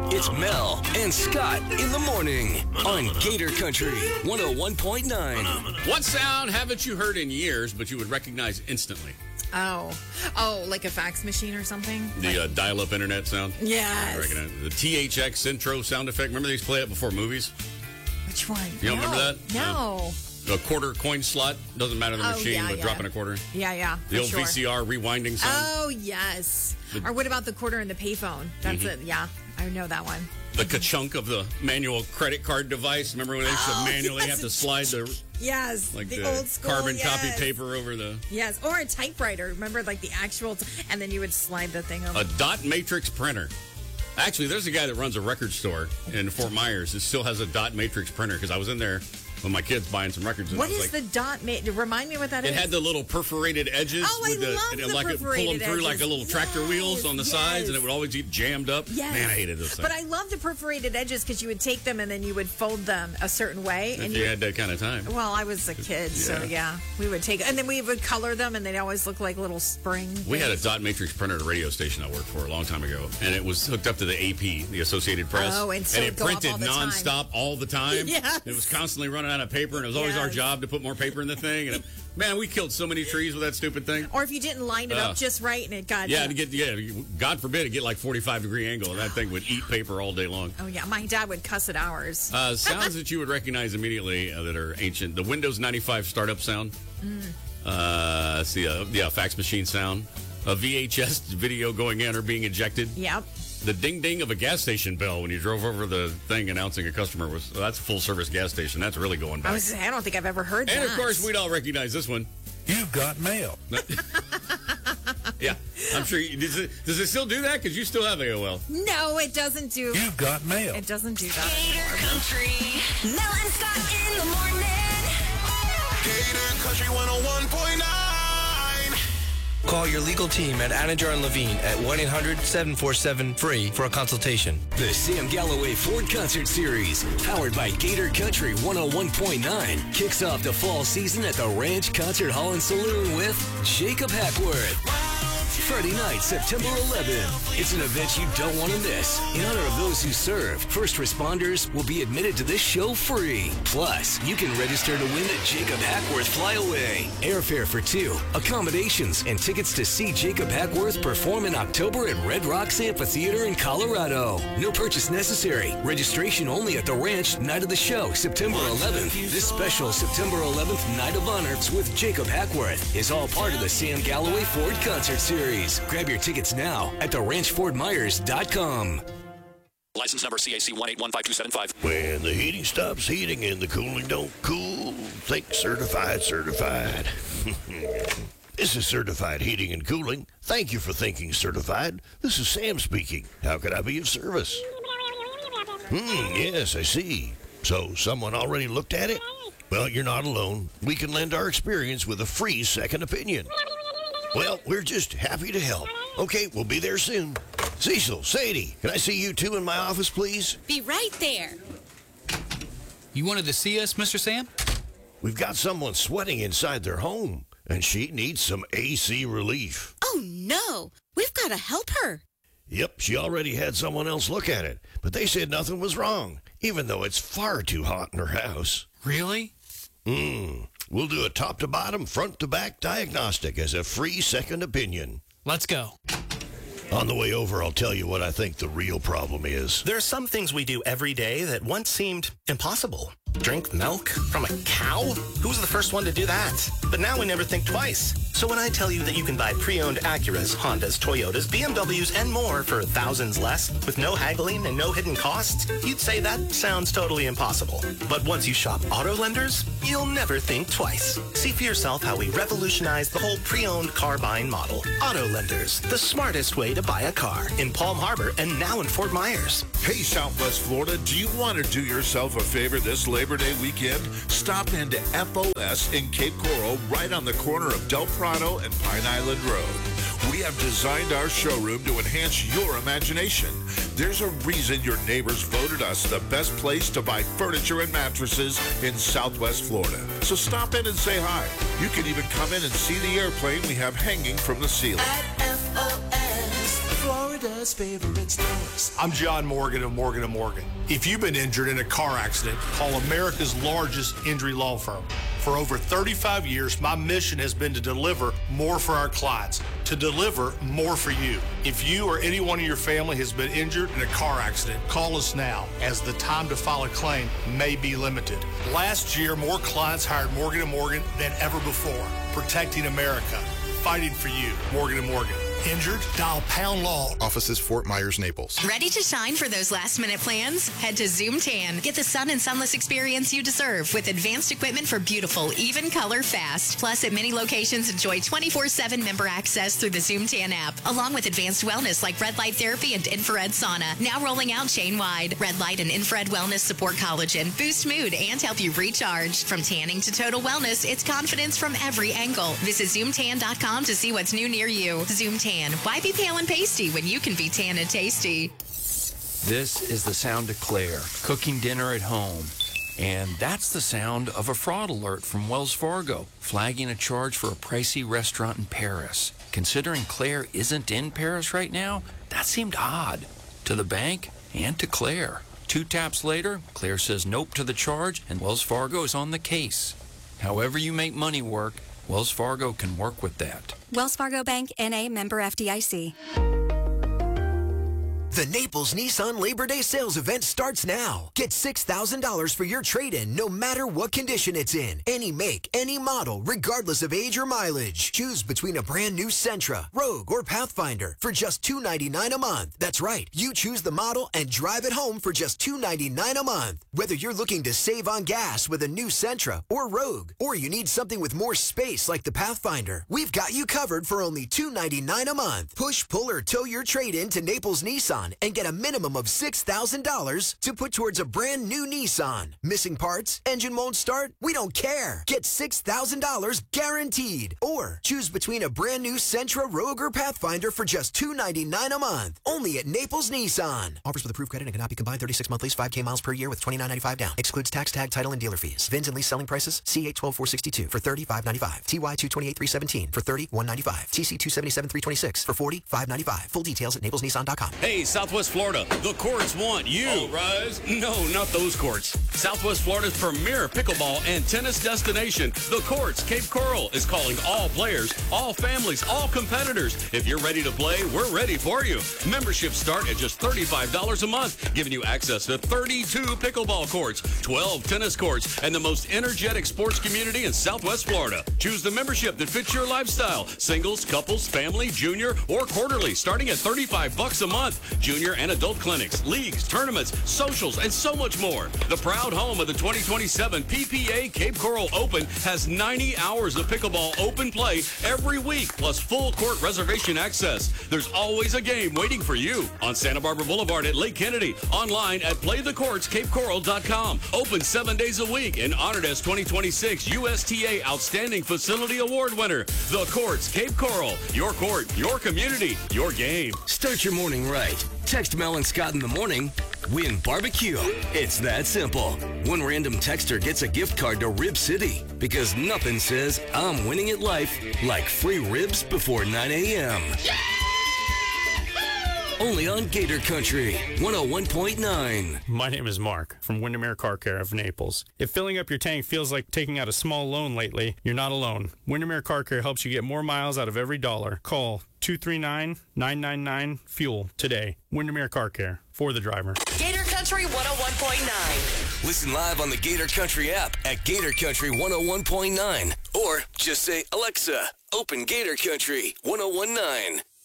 It's Mel and Scott in the morning on Gator Country 101.9. What sound haven't you heard in years, but you would recognize instantly? Oh, like a fax machine or something? The dial-up internet sound? Yes. I recognize it. The THX intro sound effect. Remember they used to play it before movies? Which one? You don't remember that? No. A quarter coin slot. Doesn't matter the machine, but dropping a quarter. Yeah. The old VCR rewinding sound. Oh, yes. Or what about the quarter in the payphone? That's it. Yeah, I know that one. The ka-chunk of the manual credit card device. Remember when they used to manually have to slide the old school carbon copy paper over the... Yes, or a typewriter. Remember, like the actual... and then you would slide the thing over. A dot matrix printer. Actually, there's a guy that runs a record store in Fort Myers that still has a dot matrix printer because I was in there with my kids buying some records. What is the dot matrix? Remind me what that is. It had the little perforated edges. Oh, I love the perforated pull them through edges. like a little tractor wheels on the sides, and it would always get jammed up. Yes. Man, I hated those things. But I love the perforated edges because you would take them and then you would fold them a certain way. If you had that kind of time. Well, I was a kid, so we would take, and then we would color them, and they'd always look like little spring things. We had a dot matrix printer at a radio station I worked for a long time ago, and it was hooked up to the AP, the Associated Press. Oh, and so it printed nonstop all the time. Yes. It was constantly running out of paper, and it was always our job to put more paper in the thing. And man, we killed so many trees with that stupid thing. Or if you didn't line it up just right, and it got God forbid it get like 45-degree angle, and that thing would eat paper all day long. Oh yeah, my dad would cuss at ours. Sounds that you would recognize immediately that are ancient. The Windows 95 startup sound. Fax machine sound. A VHS video going in or being ejected. Yep. The ding-ding of a gas station bell when you drove over the thing announcing a customer that's a full-service gas station. That's really going back. I don't think I've ever heard that. And, of course, we'd all recognize this one. You've got mail. Yeah, I'm sure. Does it still do that? Because you still have AOL. No, it doesn't do. You've got mail. It doesn't do that. Gator Country. Mel and Scott in the morning. Gator Country 101.9. Call your legal team at Anajar and Levine at 1-800-747-FREE for a consultation. The Sam Galloway Ford Concert Series, powered by Gator Country 101.9, kicks off the fall season at the Ranch Concert Hall and Saloon with Jacob Hackworth. Friday night, September 11th. It's an event you don't want to miss. In honor of those who serve, first responders will be admitted to this show free. Plus, you can register to win the Jacob Hackworth Flyaway. Airfare for two, accommodations, and tickets to see Jacob Hackworth perform in October at Red Rocks Amphitheater in Colorado. No purchase necessary. Registration only at the Ranch night of the show, September 11th. This special September 11th Night of Honor with Jacob Hackworth is all part of the Sam Galloway Ford Concert Series. Grab your tickets now at theranchfordmyers.com. License number CAC 1815275. When the heating stops heating and the cooling don't cool, think certified. This is Certified Heating and Cooling. Thank you for thinking certified. This is Sam speaking. How can I be of service? Yes, I see. So someone already looked at it? Well, you're not alone. We can lend our experience with a free second opinion. Well, we're just happy to help. Okay, we'll be there soon. Cecil, Sadie, can I see you two in my office, please? Be right there. You wanted to see us, Mr. Sam? We've got someone sweating inside their home, and she needs some AC relief. Oh, no. We've got to help her. Yep, she already had someone else look at it, but they said nothing was wrong, even though it's far too hot in her house. Really? We'll do a top-to-bottom, front-to-back diagnostic as a free second opinion. Let's go. On the way over, I'll tell you what I think the real problem is. There are some things we do every day that once seemed impossible. Drink milk from a cow? Who was the first one to do that? But now we never think twice. So when I tell you that you can buy pre-owned Acuras, Hondas, Toyotas, BMWs, and more for thousands less with no haggling and no hidden costs, you'd say that sounds totally impossible. But once you shop auto lenders, you'll never think twice. See for yourself how we revolutionized the whole pre-owned car buying model. Auto lenders, the smartest way to buy a car in Palm Harbor and now in Fort Myers. Hey, Southwest Florida, do you want to do yourself a favor this Labor Day weekend? Stop into FOS in Cape Coral, right on the corner of Del Prado and Pine Island Road. We have designed our showroom to enhance your imagination. There's a reason your neighbors voted us the best place to buy furniture and mattresses in Southwest Florida. So stop in and say hi. You can even come in and see the airplane we have hanging from the ceiling. At FOS, Florida's Florida's favorite stores. I'm John Morgan of Morgan & Morgan. If you've been injured in a car accident, call America's largest injury law firm. For over 35 years, my mission has been to deliver more for our clients, to deliver more for you. If you or anyone in your family has been injured in a car accident, call us now, as the time to file a claim may be limited. Last year, more clients hired Morgan & Morgan than ever before. Protecting America. Fighting for you. Morgan & Morgan. Injured? Dial Pound Law. Offices Fort Myers, Naples. Ready to shine for those last-minute plans? Head to Zoom Tan. Get the sun and sunless experience you deserve with advanced equipment for beautiful, even color fast. Plus, at many locations, enjoy 24/7 member access through the Zoom Tan app, along with advanced wellness like red light therapy and infrared sauna. Now rolling out chain-wide. Red light and infrared wellness support collagen, boost mood, and help you recharge. From tanning to total wellness, it's confidence from every angle. Visit ZoomTan.com to see what's new near you. Zoom Tan. Why be pale and pasty when you can be tan and tasty? This is the sound of Claire cooking dinner at home. And that's the sound of a fraud alert from Wells Fargo, flagging a charge for a pricey restaurant in Paris. Considering Claire isn't in Paris right now, that seemed odd to the bank and to Claire. 2 taps later, Claire says nope to the charge, and Wells Fargo is on the case. However you make money work, Wells Fargo can work with that. Wells Fargo Bank, N.A., member FDIC. The Naples Nissan Labor Day sales event starts now. Get $6,000 for your trade-in no matter what condition it's in. Any make, any model, regardless of age or mileage. Choose between a brand new Sentra, Rogue, or Pathfinder for just $299 a month. That's right. You choose the model and drive it home for just $299 a month. Whether you're looking to save on gas with a new Sentra or Rogue, or you need something with more space like the Pathfinder, we've got you covered for only $299 a month. Push, pull, or tow your trade-in to Naples Nissan and get a minimum of $6,000 to put towards a brand new Nissan. Missing parts? Engine won't start? We don't care. Get $6,000 guaranteed. Or choose between a brand new Sentra, Rogue, or Pathfinder for just $299 a month. Only at Naples Nissan. Offers with approved credit and cannot be combined 36-month lease, 5K miles per year with $29.95 down. Excludes tax, tag, title, and dealer fees. VINs and lease selling prices. C8 12462 for $30,595. TY 228,317 for $30,195. TC 277,326 for $40,595. Full details at NaplesNissan.com. Hey, Southwest Florida, the courts want you. All rise. No, not those courts. Southwest Florida's premier pickleball and tennis destination, the Courts Cape Coral, is calling all players, all families, all competitors. If you're ready to play, we're ready for you. Memberships start at just $35 a month, giving you access to 32 pickleball courts, 12 tennis courts, and the most energetic sports community in Southwest Florida. Choose the membership that fits your lifestyle. Singles, couples, family, junior, or quarterly, starting at $35 a month. Junior and adult clinics, leagues, tournaments, socials, and so much more. The proud home of the 2027 PPA Cape Coral Open has 90 hours of pickleball open play every week, plus full court reservation access. There's always a game waiting for you on Santa Barbara Boulevard at Lake Kennedy, online at playthecourtscapecoral.com. Open 7 days a week and honored as 2026 USTA Outstanding Facility Award winner. The Courts Cape Coral, your court, your community, your game. Start your morning right. Text Mel and Scott in the morning. Win barbecue. It's that simple. One random texter gets a gift card to Rib City because nothing says I'm winning at life like free ribs before 9 a.m. Only on Gator Country 101.9. My name is Mark from Windermere Car Care of Naples. If filling up your tank feels like taking out a small loan lately, you're not alone. Windermere Car Care helps you get more miles out of every dollar. Call 239-999-FUEL today. Windermere Car Care, for the driver. Gator Country 101.9. Listen live on the Gator Country app at Gator Country 101.9. Or just say, Alexa, open Gator Country 101.9.